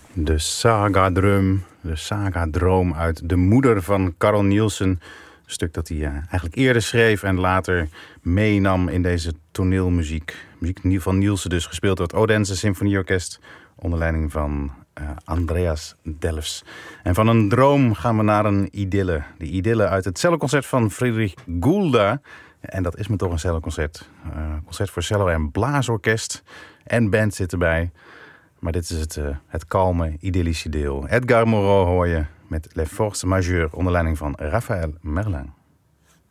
De saga-drum, de saga-droom uit De Moeder van Carl Nielsen. Een stuk dat hij eigenlijk eerder schreef en later meenam in deze toneelmuziek. Muziek van Nielsen dus, gespeeld door het Odense Symfonieorkest onder leiding van Andreas Delfs. En van een droom gaan we naar een idylle. De idylle uit het celloconcert van Friedrich Gulda. En dat is me toch een celloconcert. Concert voor cello en blaasorkest. En band zit erbij. Maar dit is het kalme, idyllische deel. Edgar Moreau hoor je met Les Forces Majeures onder leiding van Raphaël Merlin.